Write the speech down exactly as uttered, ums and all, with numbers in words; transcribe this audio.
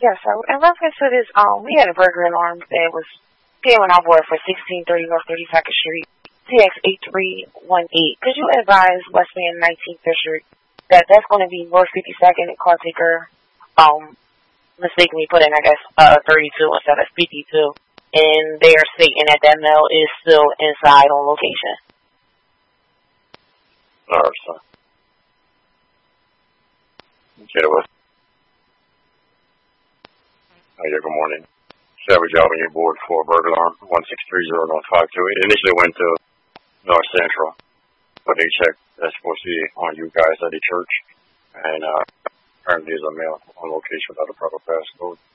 Yes, sir. In reference to this, um, we had a burglar alarm that was paying our board for sixteen thirty North thirty-second Street, T X eight three one eight. Could you advise Westman nineteenth District that that's going to be North fifty-second and car taker, um, mistakenly put in, I guess, uh, thirty-two instead of fifty-two, and they are stating that that mail is still inside on location. All right, sir. Get it with. Oh, yeah, good morning. Savage Avenue board for burglar alarm one six three zero North five two. It initially went to North Central, but they checked that's supposed to be on you guys at the church, and uh, apparently there's a mail on location without a proper passcode.